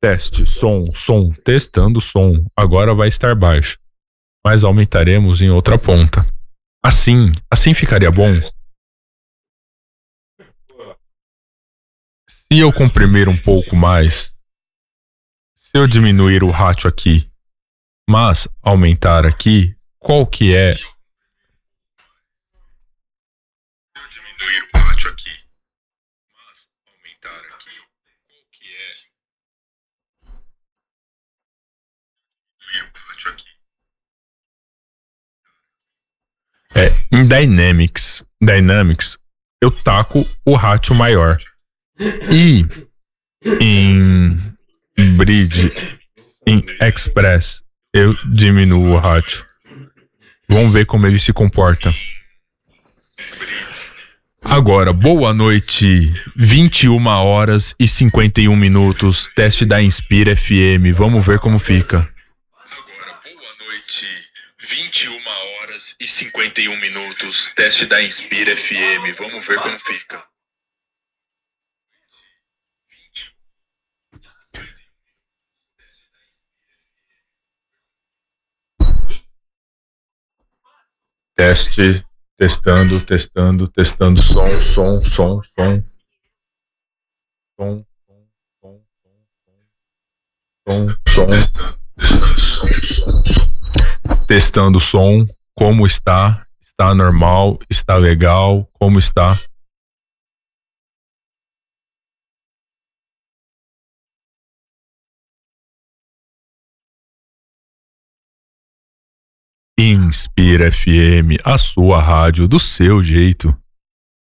Teste, som, testando som. Agora vai estar baixo, mas aumentaremos em outra ponta. Assim ficaria bom? Se eu comprimir um pouco mais, se eu diminuir o rácio aqui, mas aumentar aqui, qual que é? Diminuir o rácio aqui, mas aumentar aqui, qual que é? Diminuir o rácio aqui. Em Dynamics, eu taco o rácio maior. E em Bridge, em Express, eu diminuo o rácio. Vamos ver como ele se comporta. Agora, boa noite, 21h51, teste da Inspira FM, vamos ver como fica. Agora, boa noite, 21h51, teste da Inspira FM, vamos ver como fica. Testando som. Testando som, como está? Está normal? Está legal? Como está? Inspira FM, a sua rádio do seu jeito.